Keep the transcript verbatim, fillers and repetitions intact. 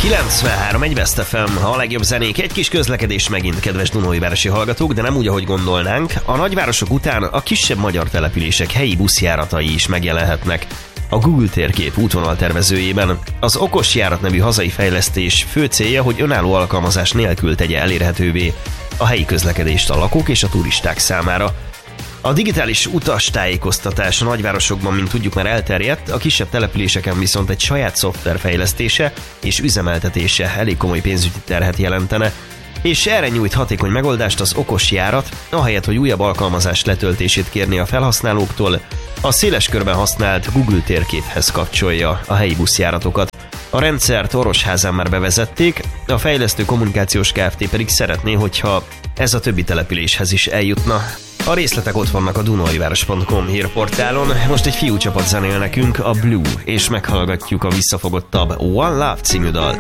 kilencvenhárom egy Best ef em, a legjobb zenék, egy kis közlekedés megint, kedves Dunaújvárosi hallgatók, de nem úgy, ahogy gondolnánk. A nagyvárosok után a kisebb magyar települések helyi buszjáratai is megjelenhetnek a Google térkép útvonal tervezőjében. Az Okos járat nevű hazai fejlesztés fő célja, hogy önálló alkalmazás nélkül tegye elérhetővé a helyi közlekedést a lakók és a turisták számára. A digitális utastájékoztatás a nagyvárosokban, mint tudjuk, már elterjedt, a kisebb településeken viszont egy saját szoftver fejlesztése és üzemeltetése elég komoly pénzügyi terhet jelentene, és erre nyújt hatékony megoldást az Okos járat, ahelyett, hogy újabb alkalmazás letöltését kérni a felhasználóktól, a széles körben használt Google térképhez kapcsolja a helyi buszjáratokat. A rendszert Orosházán már bevezették, a fejlesztő kommunikációs Kft. Pedig szeretné, hogyha ez a többi településhez is eljutna. A részletek ott vannak a dunaújváros pont com hírportálon. Most egy fiúcsapat zenél nekünk, a Blue, és meghallgatjuk a visszafogottabb One Love című dalt.